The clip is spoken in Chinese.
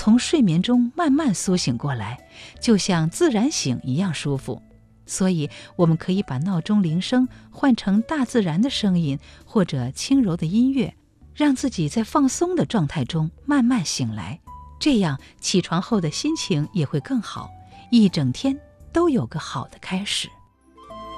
从睡眠中慢慢苏醒过来，就像自然醒一样舒服。所以我们可以把闹钟铃声换成大自然的声音或者轻柔的音乐，让自己在放松的状态中慢慢醒来，这样起床后的心情也会更好，一整天都有个好的开始。